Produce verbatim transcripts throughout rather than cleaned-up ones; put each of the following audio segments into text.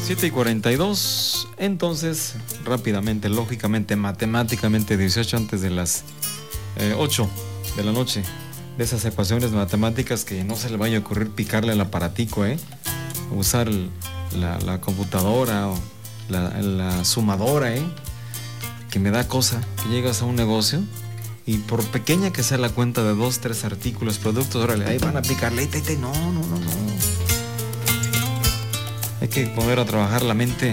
siete y cuarenta y dos. Entonces, rápidamente, lógicamente, matemáticamente, dieciocho antes de las eh, ocho de la noche. De esas ecuaciones matemáticas que no se le vaya a ocurrir picarle al aparatico, ¿eh? Usar el, la, la computadora o la, la sumadora, ¿eh? Que me da cosa que llegas a un negocio y por pequeña que sea la cuenta de dos, tres artículos, productos, órale, ahí van a picarle. Te, te, no, no, no, no. Hay que poner a trabajar la mente.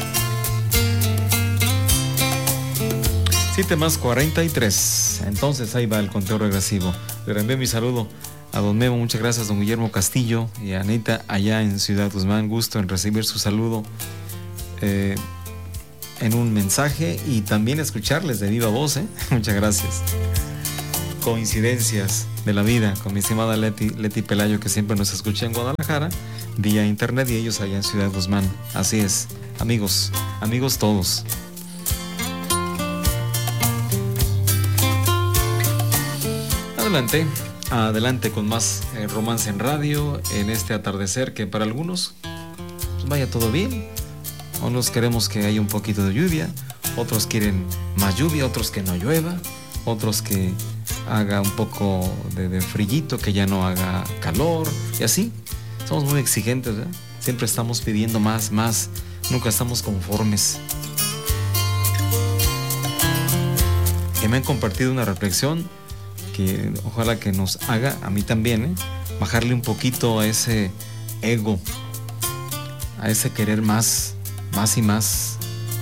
siete más cuarenta y tres. Entonces ahí va el conteo regresivo. Le envío mi saludo a don Memo. Muchas gracias, don Guillermo Castillo y a Anita allá en Ciudad Guzmán. Gusto en recibir su saludo eh, en un mensaje y también escucharles de viva voz, ¿eh? Muchas gracias. Coincidencias de la vida con mi estimada Leti, Leti Pelayo, que siempre nos escucha en Guadalajara vía internet y ellos allá en Ciudad Guzmán. Así es, amigos, amigos todos. Adelante, adelante con más eh, romance en radio en este atardecer que para algunos pues vaya todo bien. Unos queremos que haya un poquito de lluvia, otros quieren más lluvia, otros que no llueva, otros que haga un poco de, de frillito, que ya no haga calor y así. Somos muy exigentes, ¿eh? Siempre estamos pidiendo más, más, nunca estamos conformes. Que me han compartido una reflexión que ojalá que nos haga, a mí también, ¿eh? Bajarle un poquito a ese ego, a ese querer más, más y más.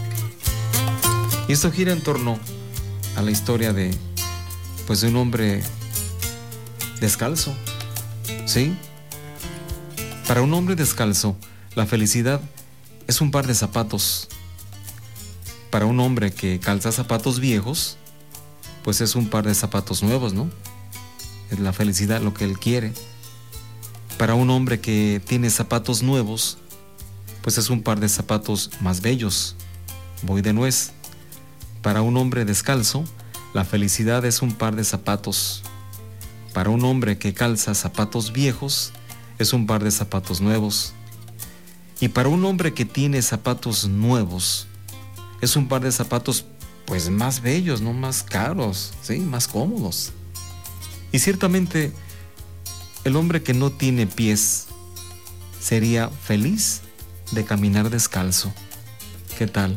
Y esto gira en torno a la historia de, pues, de un hombre descalzo, ¿sí? Para un hombre descalzo, la felicidad es un par de zapatos. Para un hombre que calza zapatos viejos, pues es un par de zapatos nuevos, ¿no? Es la felicidad lo que él quiere. Para un hombre que tiene zapatos nuevos, pues es un par de zapatos más bellos. Voy de nuez. Para un hombre descalzo, la felicidad es un par de zapatos. Para un hombre que calza zapatos viejos, es un par de zapatos nuevos. Y para un hombre que tiene zapatos nuevos, es un par de zapatos pues más bellos, no más caros, ¿sí? Más cómodos. Y ciertamente, el hombre que no tiene pies sería feliz de caminar descalzo. ¿Qué tal?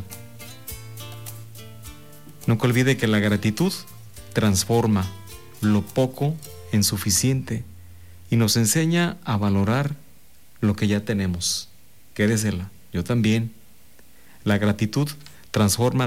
Nunca olvide que la gratitud transforma lo poco en suficiente y nos enseña a valorar lo que ya tenemos. Quédesela, yo también. La gratitud transforma